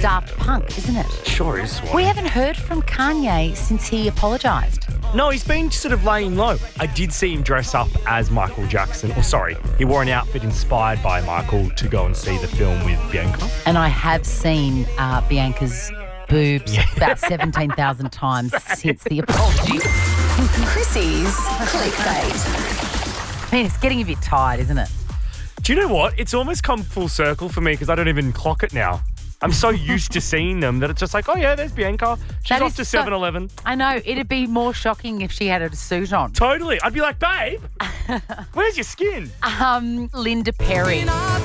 Daft Punk, isn't it? Sure is. Swanee. We haven't heard from Kanye since he apologised. No, he's been sort of laying low. I did see him dress up as Michael Jackson. He wore an outfit inspired by Michael to go and see the film with Bianca. And I have seen Bianca's boobs about 17,000 times since the apology. Chrissy's clickbait. I mean, it's getting a bit tired, isn't it? Do you know what? It's almost come full circle for me because I don't even clock it now. I'm so used to seeing them that it's just like, oh yeah, there's Bianca. She's off to 7-Eleven. I know. It'd be more shocking if she had a suit on. Totally. I'd be like, babe, where's your skin? Linda Perry.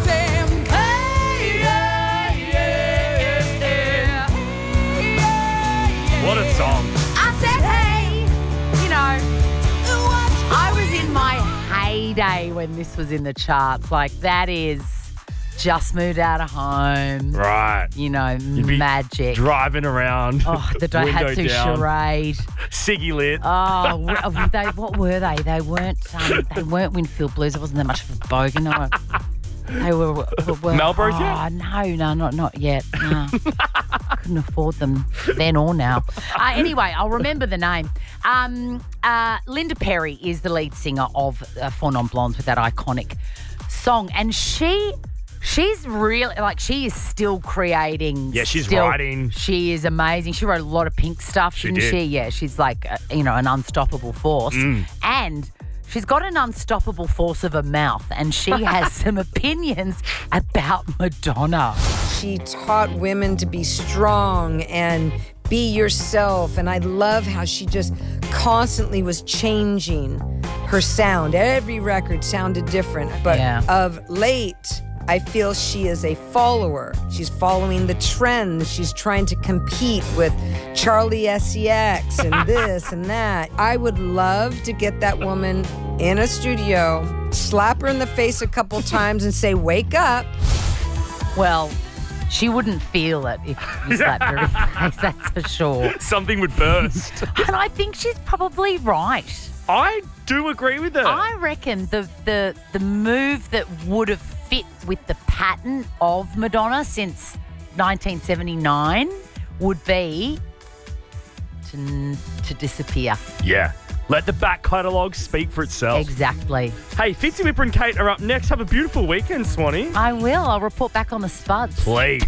What a song. I said, hey, you know, I was in my heyday when this was in the charts. Like, that is just moved out of home. Right. You know, You'd be magic. driving around. Oh, the Daihatsu charade. Siggy lit. Oh, what were they? They weren't Winfield Blues. It wasn't that much of a bogan. No. They were Marlboros yet? No, not yet. No. Couldn't afford them then or now. Anyway, I'll remember the name. Linda Perry is the lead singer of Four Non Blondes with that iconic song, and she's really, like, she is still creating. Yeah, she's writing. She is amazing. She wrote a lot of Pink stuff, didn't she? Yeah, she's like, an unstoppable force. And she's got an unstoppable force of a mouth, and she has some opinions about Madonna. She taught women to be strong and be yourself, and I love how she just constantly was changing her sound. Every record sounded different, but of late, I feel she is a follower. She's following the trends. She's trying to compete with Charlie XCX and this and that. I would love to get that woman in a studio, slap her in the face a couple times and say, wake up. Well, she wouldn't feel it if you slapped her in the face, that's for sure. Something would burst. And I think she's probably right. I do agree with her. I reckon the move that would have fit with the pattern of Madonna since 1979 would be to disappear. Yeah. Let the back catalogue speak for itself. Exactly. Hey, Fitzy, Whipper and Kate are up next. Have a beautiful weekend, Swanee. I will. I'll report back on the spuds. Please.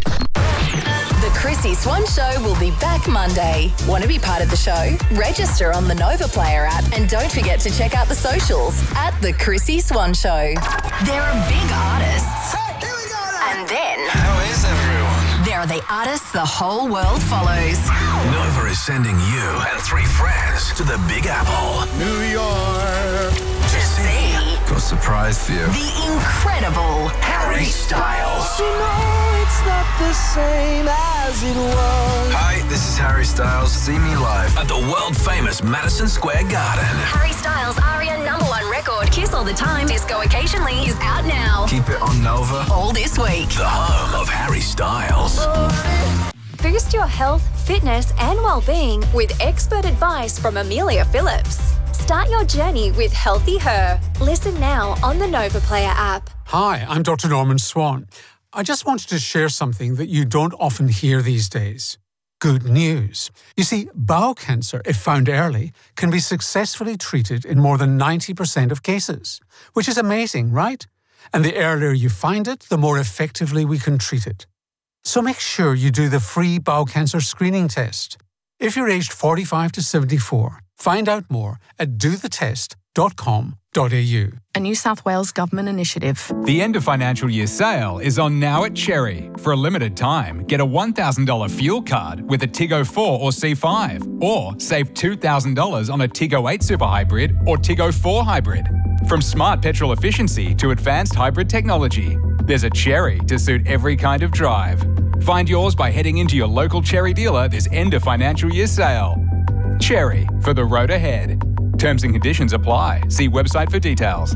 The Chrissy Swan Show will be back Monday. Want to be part of the show? Register on the Nova Player app and don't forget to check out the socials at The Chrissy Swan Show. There are big artists. Hey, here we go now. And then How is everyone? there are the artists the whole world follows. Nova is sending you and 3 friends to the Big Apple New York. To see got a surprise for you. the incredible Harry Styles. You know it's not the same as it was. Hi, this is Harry Styles. See me live at the world famous Madison Square Garden. Harry Styles' ARIA #1 record, Kiss All the Time, Disco Occasionally, is out now. Keep it on Nova. All this week. The home of Harry Styles. Boost your health, fitness, and well-being with expert advice from Amelia Phillips. Start your journey with Healthy Her. Listen now on the Nova Player app. Hi, I'm Dr. Norman Swan. I just wanted to share something that you don't often hear these days. Good news. You see, bowel cancer, if found early, can be successfully treated in more than 90% of cases, which is amazing, right? And the earlier you find it, the more effectively we can treat it. So make sure you do the free bowel cancer screening test. If you're aged 45 to 74, find out more at dothetest.com.au. A New South Wales government initiative. The end of financial year sale is on now at Cherry. For a limited time, get a $1,000 fuel card with a Tiggo 4 or C5, or save $2,000 on a Tiggo 8 Super Hybrid or Tiggo 4 Hybrid. From smart petrol efficiency to advanced hybrid technology, there's a Cherry to suit every kind of drive. Find yours by heading into your local Cherry dealer this end of financial year sale. Cherry, for the road ahead. Terms and conditions apply. See website for details.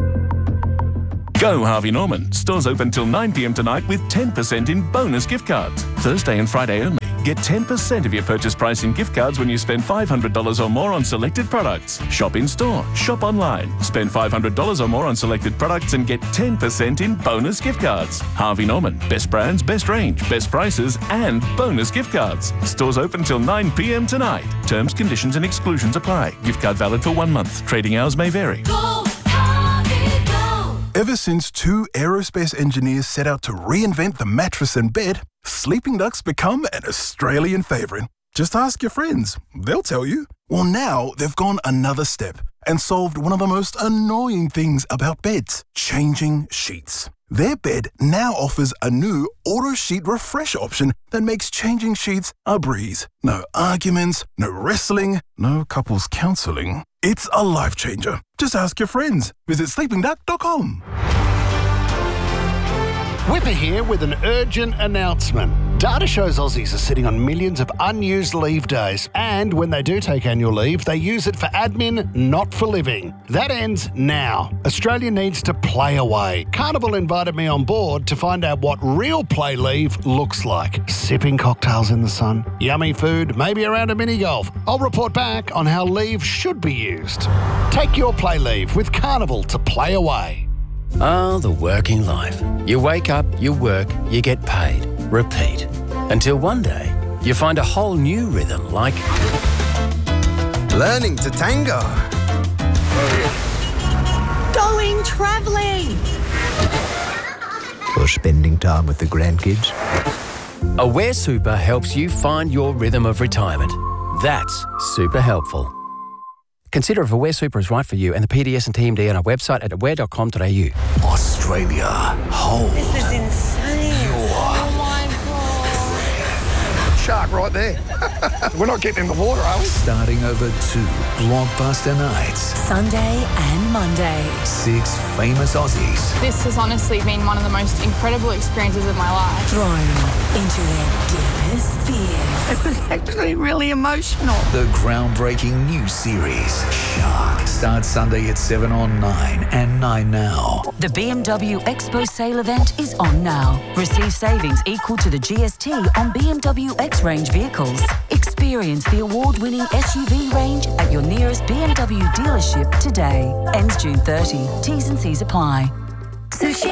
Go Harvey Norman. Stores open till 9 p.m. tonight with 10% in bonus gift cards. Thursday and Friday only. Get 10% of your purchase price in gift cards when you spend $500 or more on selected products. Shop in-store, shop online. Spend $500 or more on selected products and get 10% in bonus gift cards. Harvey Norman. Best brands, best range, best prices and bonus gift cards. Stores open till 9 p.m. tonight. Terms, conditions and exclusions apply. Gift card valid for 1 month. Trading hours may vary. Go, Harvey, go! Ever since 2 aerospace engineers set out to reinvent the mattress and bed, Sleeping Duck's become an Australian favourite. Just ask your friends. They'll tell you. Well, now they've gone another step and solved one of the most annoying things about beds, changing sheets. Their bed now offers a new auto sheet refresh option that makes changing sheets a breeze. No arguments, no wrestling, no couples counselling. It's a life changer. Just ask your friends. Visit sleepingduck.com. Whipper here with an urgent announcement. Data shows Aussies are sitting on millions of unused leave days, and when they do take annual leave, they use it for admin, not for living. That ends now. Australia needs to play away. Carnival invited me on board to find out what real play leave looks like. Sipping cocktails in the sun, yummy food, maybe around a mini golf. I'll report back on how leave should be used. Take your play leave with Carnival to play away. The working life. You wake up, you work, you get paid. Repeat. Until one day, you find a whole new rhythm like... learning to tango. Going travelling. Or spending time with the grandkids. Aware Super helps you find your rhythm of retirement. That's super helpful. Consider if Aware Super is right for you and the PDS and TMD on our website at aware.com.au. Australia, hold. This is insane. Oh my God. Shark right there. We're not getting in the water, are we? Starting over 2 blockbuster nights. Sunday and Monday. 6 famous Aussies. This has honestly been one of the most incredible experiences of my life. Thrown into their deepest fears. It was actually really emotional. The groundbreaking new series, Shark, starts Sunday at 7 on 9 and 9 now. The BMW Expo sale event is on now. Receive savings equal to the GST on BMW X range vehicles. Experience the award-winning SUV range at your nearest BMW dealership today. Ends June 30. T's and C's apply. Sushi.